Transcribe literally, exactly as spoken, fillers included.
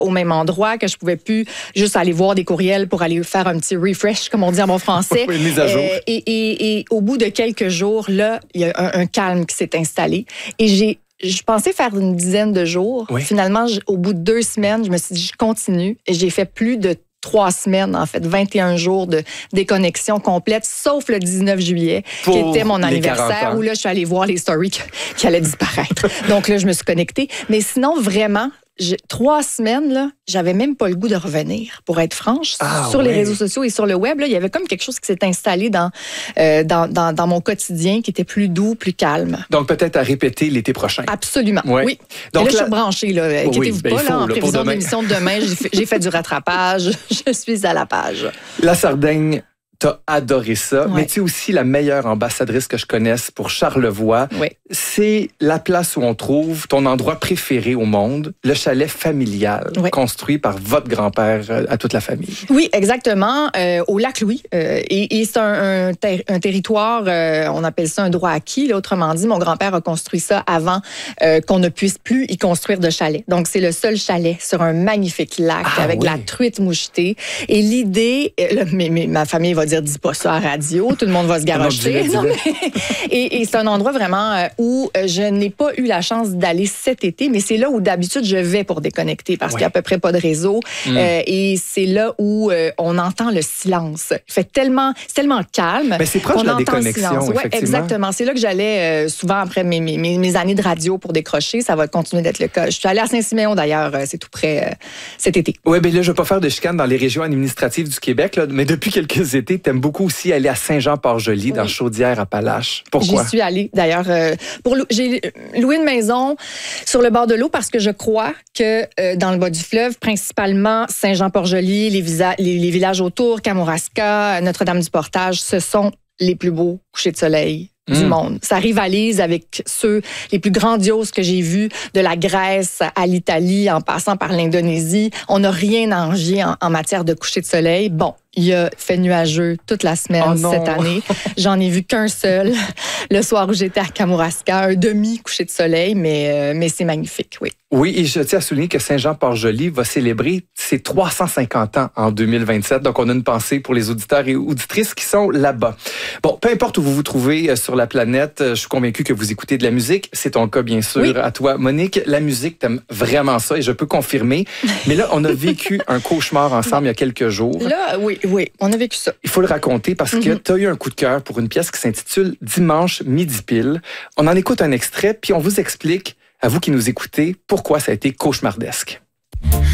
au même endroit, que je pouvais plus juste aller voir des courriels pour aller faire un petit refresh, comme on dit en bon français. Oui, mise à jour. Euh, et, et, et au bout de quelques jours, là, il y a un, un calme qui s'est installé. Et j'ai Je pensais faire une dizaine de jours. Oui. Finalement, je, au bout de deux semaines, je me suis dit, je continue. Et j'ai fait plus de trois semaines, en fait, vingt et un jours de déconnexion complète, sauf le dix-neuf juillet, Pour qui était mon les anniversaire, quarante ans. où là, je suis allée voir les stories qui, qui allaient disparaître. Donc là, je me suis connectée. Mais sinon, vraiment, j'ai, trois semaines, là, j'avais même pas le goût de revenir, pour être franche. Ah, sur oui. les réseaux sociaux et sur le web, là, il y avait comme quelque chose qui s'est installé dans, euh, dans, dans, dans mon quotidien, qui était plus doux, plus calme. Donc, peut-être à répéter l'été prochain. Absolument, Ouais. oui. Donc, Donc, là, je la- suis branchée. Là. Inquiétez-vous Oui, ben, pas, il là, faut, en là, pour prévision de demain. l'émission de demain, j'ai fait, j'ai fait du rattrapage. Je suis à la page. La Sardaigne, t'as adoré ça, Ouais. mais tu es aussi la meilleure ambassadrice que je connaisse pour Charlevoix. Oui. C'est la place où on trouve ton endroit préféré au monde, le chalet familial, Ouais. construit par votre grand-père euh, à toute la famille. Oui, exactement, euh, au lac Louis. Euh, et, et c'est un, un, ter- un territoire, euh, on appelle ça un droit acquis. Là, autrement dit, mon grand-père a construit ça avant euh, qu'on ne puisse plus y construire de chalet. Donc, c'est le seul chalet sur un magnifique lac Ah, avec oui. de la truite mouchetée. Et l'idée, euh, là, mais, mais ma famille va dire, dis pas ça à radio, tout le monde va se garocher. dis-le, Non, dis-le. mais- et, et c'est un endroit vraiment euh, où euh, je n'ai pas eu la chance d'aller cet été, mais c'est là où d'habitude je vais pour déconnecter parce Oui. qu'il n'y a à peu près pas de réseau. Mm. Euh, et c'est là où euh, on entend le silence. Il fait tellement, c'est tellement calme. Mais c'est proche qu'on de la entend le déconnexion, silence. Ouais, effectivement. exactement. C'est là que j'allais euh, souvent après mes, mes, mes, mes années de radio pour décrocher. Ça va continuer d'être le cas. Je suis allée à Saint-Siméon d'ailleurs, euh, c'est tout près euh, cet été. Oui, bien là, je ne vais pas faire de chicane dans les régions administratives du Québec, là, mais depuis quelques étés, tu aimes beaucoup aussi aller à Saint-Jean-Port-Joli, dans Oui. Chaudière-Appalaches. Pourquoi? J'y suis allée d'ailleurs. Euh, pour lou- j'ai loué une maison sur le bord de l'eau parce que je crois que euh, dans le bas du fleuve, principalement Saint-Jean-Port-Joli, les, visa- les, les villages autour, Kamouraska, Notre-Dame-du-Portage, ce sont les plus beaux couchers de soleil du Mm. monde. Ça rivalise avec ceux les plus grandioses que j'ai vus, de la Grèce à l'Italie, en passant par l'Indonésie. On n'a rien à envier en, en matière de coucher de soleil. Bon, il a fait nuageux toute la semaine Oh non. cette année. J'en ai vu qu'un seul le soir où j'étais à Kamouraska, un demi-coucher de soleil, mais, euh, mais c'est magnifique, oui. Oui, et je tiens à souligner que Saint-Jean-Port-Joli va célébrer ses trois cent cinquante ans en deux mille vingt-sept. Donc, on a une pensée pour les auditeurs et auditrices qui sont là-bas. Bon, peu importe où vous vous trouvez euh, sur la planète, euh, je suis convaincu que vous écoutez de la musique. C'est ton cas, bien sûr, Oui. à toi. Monique, la musique, t'aimes vraiment ça et je peux confirmer. Mais là, on a vécu un cauchemar ensemble il y a quelques jours. Là, oui, oui, on a vécu ça. Il faut le raconter parce que Mm-hmm. tu as eu un coup de cœur pour une pièce qui s'intitule Dimanche midi pile. On en écoute un extrait, puis on vous explique, à vous qui nous écoutez, pourquoi ça a été cauchemardesque.